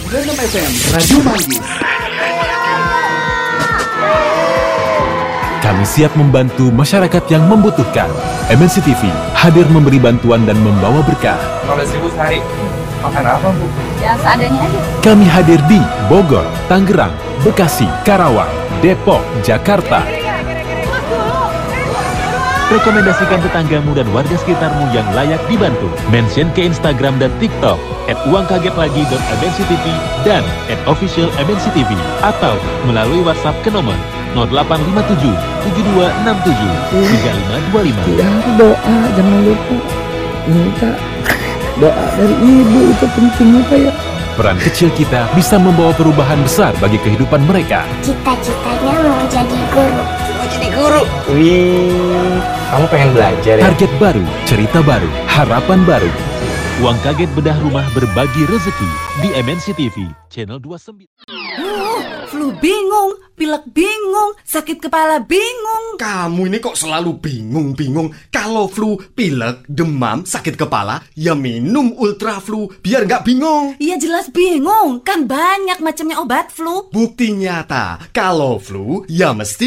96 FM Radio Manggis. Kami siap membantu masyarakat yang membutuhkan. MNC TV hadir memberi bantuan dan membawa berkah. 15.000 sehari. Makan apa, Bu? Ya seadanya aja. Kami hadir di Bogor, Tangerang, Bekasi, Karawang, Depok, Jakarta. Rekomendasikan tetanggamu dan warga sekitarmu yang layak dibantu. Mention ke Instagram dan TikTok @uangkagetlagi.mnctv dan @officialmnctv atau melalui WhatsApp ke nomor 0857 7267 3525. Ya, doa jangan lupa minta doa dari ibu, itu pentingnya Pak ya. Peran kecil kita bisa membawa perubahan besar bagi kehidupan mereka. Cita-citanya mau jadi guru. Wih, kamu pengen belajar ya? Target baru, cerita baru, harapan baru. Uang Kaget bedah rumah berbagi rezeki di MNC TV channel 29. Flu bingung, pilek bingung, sakit kepala bingung. Kamu ini kok selalu bingung-bingung. Kalau flu, pilek, demam, sakit kepala, ya minum Ultra Flu biar nggak bingung. Ya jelas bingung, kan banyak macamnya obat flu. Bukti nyata, kalau flu, ya mesti